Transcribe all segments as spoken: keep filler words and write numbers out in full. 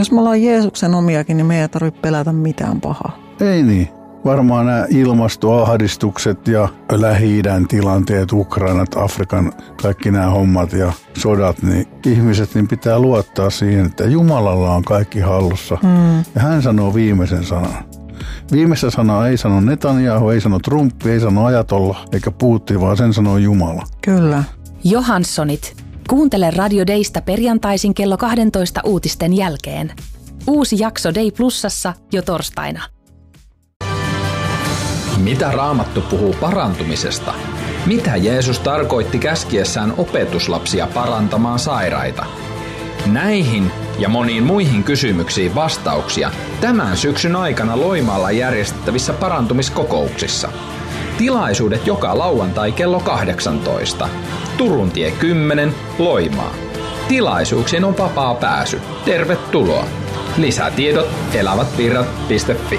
Jos me ollaan Jeesuksen omiakin, niin me ei tarvitse pelätä mitään pahaa. Ei niin. Varmaan nämä ilmastoahdistukset ja Lähi-idän tilanteet, Ukrainat, Afrikan, kaikki nämä hommat ja sodat, niin ihmiset niin pitää luottaa siihen, että Jumalalla on kaikki hallussa. Mm. Ja hän sanoo viimeisen sanan. Viimeistä sanaa ei sano Netanyahu, ei sano Trump, ei sano Ajatolla eikä Putin, vaan sen sanoo Jumala. Kyllä. Johanssonit. Kuuntele Radio Daysta perjantaisin kello kaksitoista uutisten jälkeen. Uusi jakso Day Plusassa jo torstaina. Mitä Raamattu puhuu parantumisesta? Mitä Jeesus tarkoitti käskiessään opetuslapsia parantamaan sairaita? Näihin ja moniin muihin kysymyksiin vastauksia tämän syksyn aikana Loimaalla järjestettävissä parantumiskokouksissa. Tilaisuudet joka lauantai kello kahdeksantoista. Turun tie kymmenen, Loimaa. Tilaisuuksiin on vapaa pääsy. Tervetuloa. Lisätiedot elävätvirrat piste fi.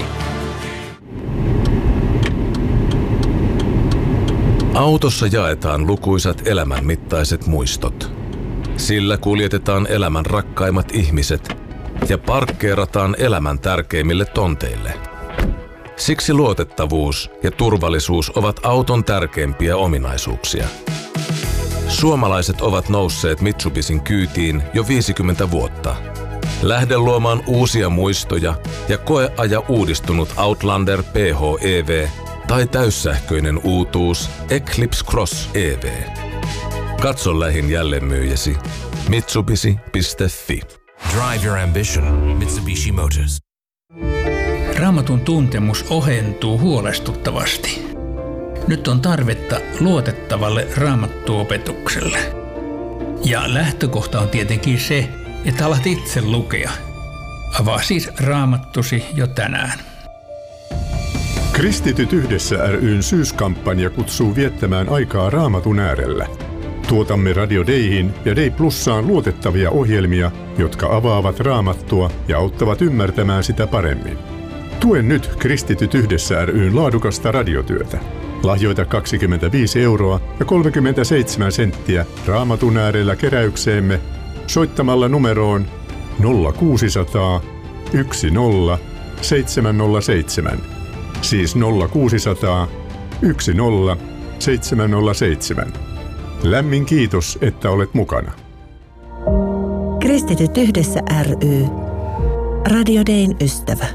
Autossa jaetaan lukuisat elämänmittaiset muistot. Sillä kuljetetaan elämän rakkaimmat ihmiset ja parkkeerataan elämän tärkeimmille tonteille. Siksi luotettavuus ja turvallisuus ovat auton tärkeimpiä ominaisuuksia. Suomalaiset ovat nousseet Mitsubishin kyytiin jo viisikymmentä vuotta. Lähde luomaan uusia muistoja ja koeaja uudistunut Outlander P H E V tai täyssähköinen uutuus Eclipse Cross E V. Katso lähin jälleenmyyjäsi mitsubishi piste fi. Drive your ambition. Mitsubishi Motors. Raamatun tuntemus ohentuu huolestuttavasti. Nyt on tarvetta luotettavalle raamattuopetukselle. Ja lähtökohta on tietenkin se, että alat itse lukea. Avaa siis Raamattusi jo tänään. Kristityt yhdessä ry:n syyskampanja kutsuu viettämään aikaa Raamatun äärellä. Tuotamme Radio Dayhin ja Day Plussaan luotettavia ohjelmia, jotka avaavat Raamattua ja auttavat ymmärtämään sitä paremmin. Tue nyt Kristityt yhdessä ry:n laadukasta radiotyötä. Lahjoita kaksikymmentäviisi euroa ja kolmekymmentäseitsemän senttiä Raamatun äärellä keräykseemme soittamalla numeroon nolla kuusisataa yksi nolla seitsemän nolla seitsemän. Siis nolla kuusisataa yksi nolla seitsemän nolla seitsemän. Lämmin kiitos, että olet mukana. Kristityt yhdessä ry. Radio Dayn ystävä.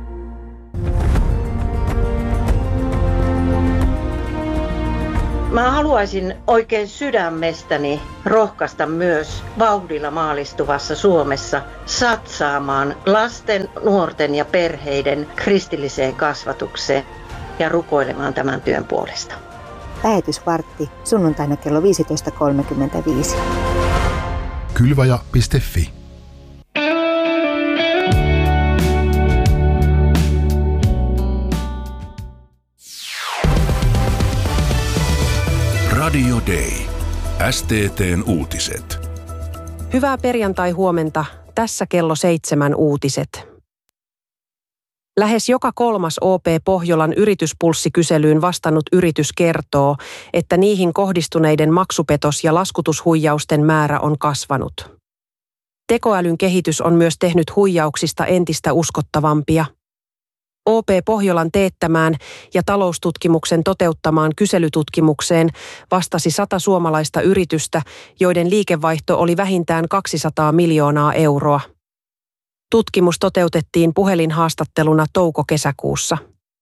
Mä haluaisin oikein sydämestäni rohkaista myös vauhdilla maalistuvassa Suomessa satsaamaan lasten, nuorten ja perheiden kristilliseen kasvatukseen ja rukoilemaan tämän työn puolesta. Lähetysvartti sunnuntaina kello viisitoista kolmekymmentäviisi. Kylvaja piste fi. Radio Day. S T T:n uutiset. Hyvää perjantai-huomenta. Tässä kello seitsemän uutiset. Lähes joka kolmas O P Pohjolan yrityspulssikyselyyn vastannut yritys kertoo, että niihin kohdistuneiden maksupetos- ja laskutushuijausten määrä on kasvanut. Tekoälyn kehitys on myös tehnyt huijauksista entistä uskottavampia. O P Pohjolan teettämään ja taloustutkimuksen toteuttamaan kyselytutkimukseen vastasi sata suomalaista yritystä, joiden liikevaihto oli vähintään kaksisataa miljoonaa euroa. Tutkimus toteutettiin puhelinhaastatteluna touko-kesäkuussa.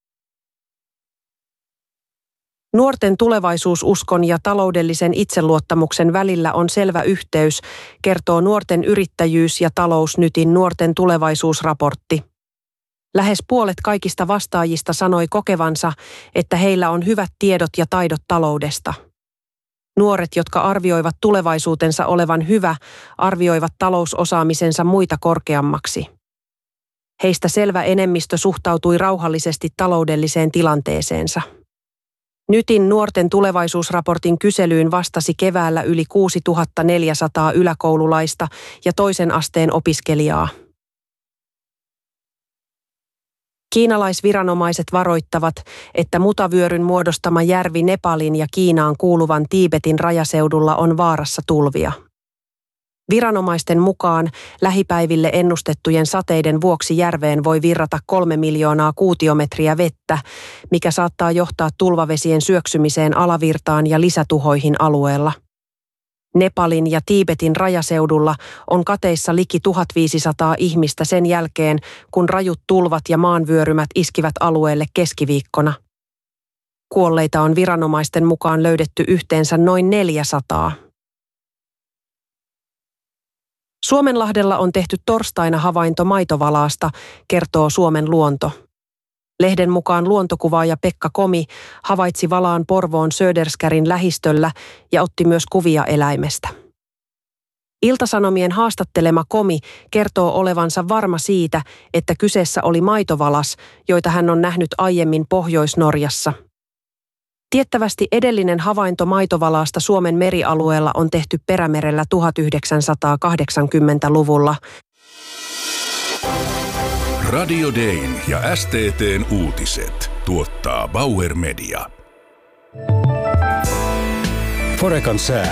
Nuorten tulevaisuususkon ja taloudellisen itseluottamuksen välillä on selvä yhteys, kertoo Nuorten yrittäjyys- ja talousnytin nuorten tulevaisuusraportti. Lähes puolet kaikista vastaajista sanoi kokevansa, että heillä on hyvät tiedot ja taidot taloudesta. Nuoret, jotka arvioivat tulevaisuutensa olevan hyvä, arvioivat talousosaamisensa muita korkeammaksi. Heistä selvä enemmistö suhtautui rauhallisesti taloudelliseen tilanteeseensa. Nytin nuorten tulevaisuusraportin kyselyyn vastasi keväällä yli kuusituhatta neljäsataa yläkoululaista ja toisen asteen opiskelijaa. Kiinalaisviranomaiset varoittavat, että mutavyöryn muodostama järvi Nepalin ja Kiinaan kuuluvan Tiibetin rajaseudulla on vaarassa tulvia. Viranomaisten mukaan lähipäiville ennustettujen sateiden vuoksi järveen voi virrata kolme miljoonaa kuutiometriä vettä, mikä saattaa johtaa tulvavesien syöksymiseen alavirtaan ja lisätuhoihin alueella. Nepalin ja Tiibetin rajaseudulla on kateissa liki tuhatviisisataa ihmistä sen jälkeen, kun rajut tulvat ja maanvyörymät iskivät alueelle keskiviikkona. Kuolleita on viranomaisten mukaan löydetty yhteensä noin neljäsataa. Suomenlahdella on tehty torstaina havainto maitovalaasta, kertoo Suomen luonto. Lehden mukaan luontokuvaaja Pekka Komi havaitsi valaan Porvoon Söderskärin lähistöllä ja otti myös kuvia eläimestä. Iltasanomien haastattelema Komi kertoo olevansa varma siitä, että kyseessä oli maitovalas, joita hän on nähnyt aiemmin Pohjois-Norjassa. Tiettävästi edellinen havainto maitovalaasta Suomen merialueella on tehty Perämerellä tuhatyhdeksänsataakahdeksankymmentäluvulla. Radio Dayn ja S T T:n uutiset tuottaa Bauer Media. Forekan sää.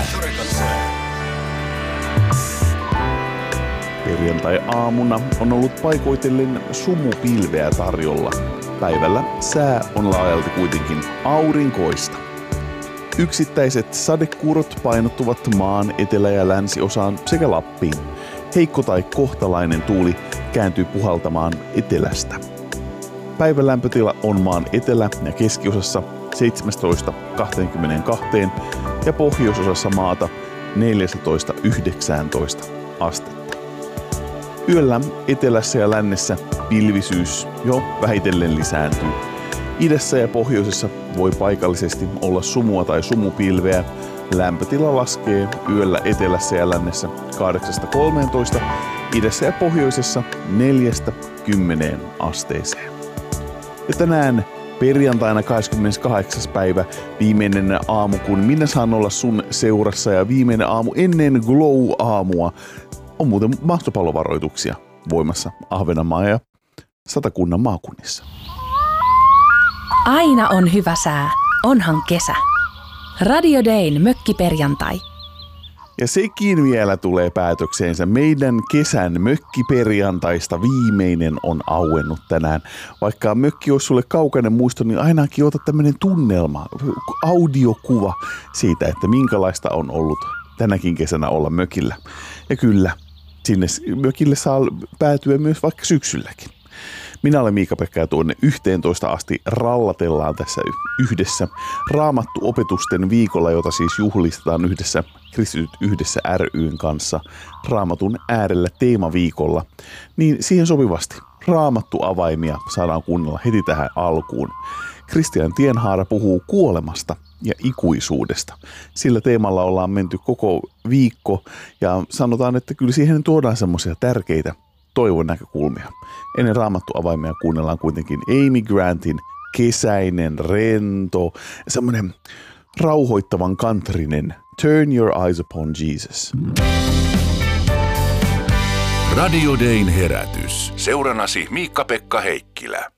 Perjantai-aamuna on ollut paikoitellen sumupilveä tarjolla. Päivällä sää on laajalti kuitenkin aurinkoista. Yksittäiset sadekuurot painottuvat maan etelä- ja länsiosaan sekä Lappiin. Heikko tai kohtalainen tuuli kääntyy puhaltamaan etelästä. Päivän lämpötila on maan etelä- ja keskiosassa seitsemästoista kaksikymmentäkaksi ja pohjoisosassa maata neljätoista yhdeksäntoista astetta. Yöllä etelässä ja lännessä pilvisyys jo vähitellen lisääntyy. Idässä ja pohjoisessa voi paikallisesti olla sumua tai sumupilveä. Lämpötila laskee yöllä etelässä ja lännessä kahdeksasta kolmeentoista, idässä ja pohjoisessa neljästä kymmeneen asteeseen. Ja tänään perjantaina kahdeskymmeneskahdeksas päivä, viimeinen aamu, kun minä saan olla sun seurassa ja viimeinen aamu ennen Glow-aamua, on muuten mahtopallovaroituksia voimassa Ahvenanmaan ja Satakunnan maakunnissa. Aina on hyvä sää, onhan kesä. Radio Dayn mökkiperjantai. Ja sekin vielä tulee päätökseensä. Meidän kesän mökkiperjantaista viimeinen on auennut tänään. Vaikka mökki olisi sulle kaukainen muisto, niin ainakin ota tämmöinen tunnelma, audiokuva siitä, että minkälaista on ollut tänäkin kesänä olla mökillä. Ja kyllä, sinne mökille saa päätyä myös vaikka syksylläkin. Minä olen Miika-Pekka ja tuonne yhteentoista asti rallatellaan tässä yhdessä Raamattu-opetusten viikolla, jota siis juhlistetaan yhdessä Kristityt yhdessä ry:n kanssa Raamatun äärellä teemaviikolla. Niin siihen sopivasti Raamattu-avaimia saadaan kuunnella heti tähän alkuun. Kristian Tienhaara puhuu kuolemasta ja ikuisuudesta. Sillä teemalla ollaan menty koko viikko ja sanotaan, että kyllä siihen tuodaan semmoisia tärkeitä toivon näkökulmia. Ennen Raamattu-avaimia kuunnellaan kuitenkin Amy Grantin kesäinen, rento, semmoinen rauhoittavan kantrinen Turn Your Eyes Upon Jesus. Radio Dayn herätys. Seuranasi Miikka-Pekka Heikkilä.